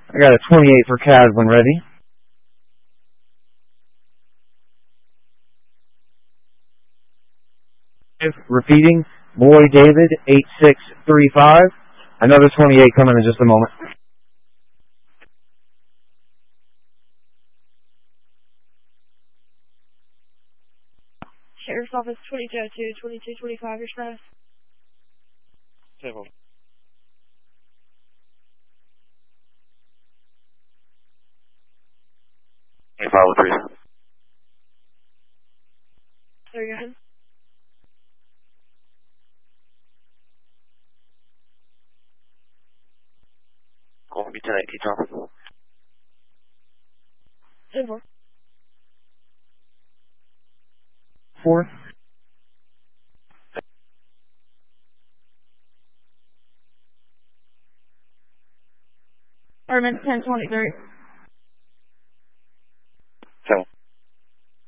I got a 28 for Kaz when ready. Repeating, Boy David 8635. Another 28 coming in just a moment. Sheriff's Office 2202, 2225, your status. Table. Follow through. There you go. Columbia 1080, Tom. 10-4. 4. Ornament 1023.